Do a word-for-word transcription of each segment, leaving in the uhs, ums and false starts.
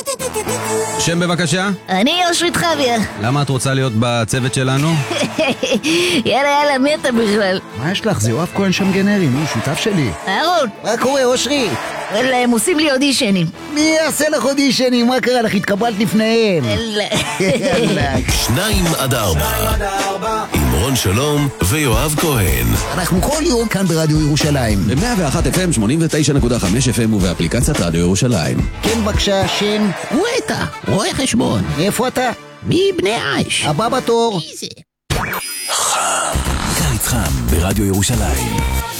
שם בבקשה? אני אושרית חביה. למה את רוצה להיות בצוות שלנו? יאללה יאללה, מי אתה בכלל? מה יש לך? זה יואב כהן שם גנרי, נו, שותף שלי. אהרון, מה קורה, אושרי? וואלה, הם עושים לי אודישנים. מי יעשה לך אודישנים? מה קרה לך? התקבלת לפניהם. יאללה. שניים עד ארבע עם רון שלום ויואב כהן. אנחנו כל יום כאן ברדיו ירושלים. ב-מאה ואחת אף אם, שמונים ותשע נקודה חמש אף אם ובאפליקציית רדיו ירושלים. כן, בבקשה, שם. וואטה, רואה חשבון. איפה אתה? מבני עיש. הבא בתור. מי זה? קיץ חם ברדיו ירושלים.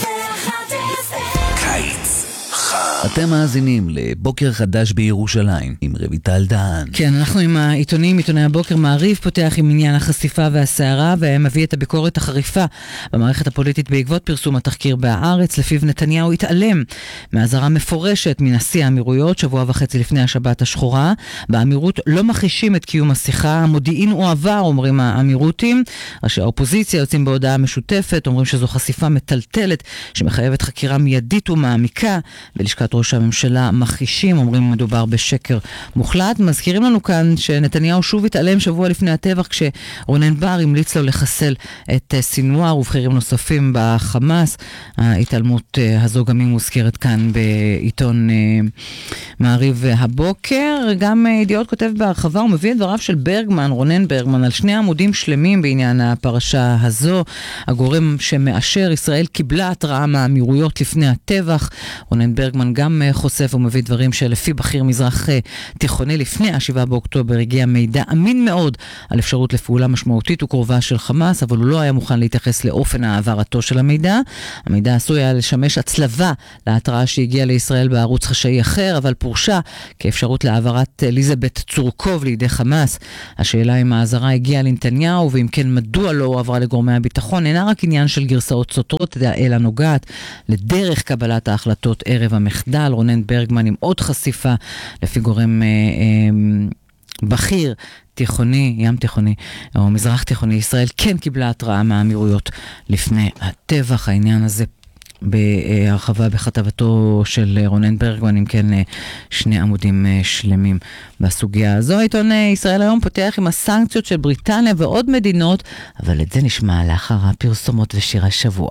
קיץ חם. אתם מאזינים לבוקר חדש בירושלים עם רויטל דהן. כן, אנחנו עם העיתונים, עיתוני הבוקר. מעריב פותח עם עניין החשיפה והסערה ומביא את הביקורת החריפה במערכת הפוליטית בעקבות פרסום התחקיר בהארץ, לפיו נתניהו התעלם מהזרה מפורשת מנשיא האמירויות שבוע וחצי לפני השבת השחורה. באמירות לא מכחישים את קיום השיחה, המודיעין הועבר, אומרים האמירותים. ראשי האופוזיציה יוצאים בהודעה משותפת, אומרים שזו חשיפה מטלטלת שמחייבת חקירה מיידית ומעמיקה, ולשכת ראש הממשלה מכחישים, אומרים מדובר בשקר מוחלט. מזכירים לנו כאן שנתניהו שוב התעלם שבוע לפני הטבח כשרונן בר המליץ לו לחסל את סינואר ובכירים נוספים בחמאס. ההתעלמות הזו גם היא מוזכרת כאן בעיתון מעריב הבוקר. גם ידיעות כותב בהרחבה ומביא את דבריו של ברגמן, רונן ברגמן, על שני עמודים שלמים בעניין הפרשה הזו. הגורם שמאשר, ישראל קיבלה התראה מהאמירויות לפני הטבח. רונן ברגמן גם חושף ומביא דברים שלפי בכיר מזרח תיכוני לפני השבעה באוקטובר הגיע מידע אמין מאוד על אפשרות לפעולה משמעותית וקרובה של חמאס, אבל הוא לא היה מוכן להתייחס לאופן העברתו של המידע. המידע עשוי היה לשמש הצלבה להתראה שהגיעה לישראל בערוץ חשאי אחר, אבל פורשה כאפשרות להעברת אליזבת צורקוב לידי חמאס. השאלה אם ההזרה הגיעה לנתניהו, ואם כן מדוע לא עברה לגורמי הביטחון, אינה רק עניין של גרסאות סותרות, אלא נוגעת לדרך קבלת ההחלטות ערב המחדל. רונן ברגמן עם עוד חשיפה לפי גורם אה, אה, בכיר תיכוני, ים תיכוני או מזרח תיכוני, ישראל כן קיבלה התראה מהאמירויות לפני הטבח. העניין הזה בהרחבה בכתבתו של רונן ברגמן, אם כן שני עמודים שלמים בסוגיה הזו. עיתון ישראל היום פותח עם הסנקציות של בריטניה ועוד מדינות, אבל את זה נשמע לאחר הפרסומות ושיר השבוע.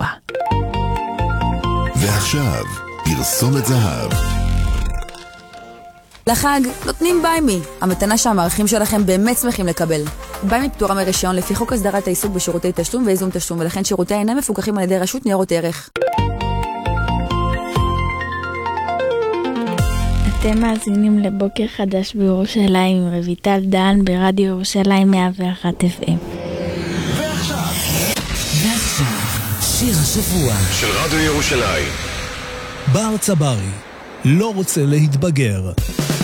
ועכשיו פרסומת זהב. לחג נותנים ביימי, המתנה שהמערכים שלכם באמת שמחים לקבל. ביימי פטורה מרישיון לפי חוק הסדרת העיסוק בשירותי תשלום ואיזון תשלום, ולכן שירותיה אינם מפוקחים על ידי רשות ניירות ערך. אתם מאזינים לבוקר חדש בירושלים עם רויטל דהן ברדיו ירושלים מאה ואחת אף אם. ועכשיו שיר השבוע של רדיו ירושלים. בר צברי לא רוצה להתבגר.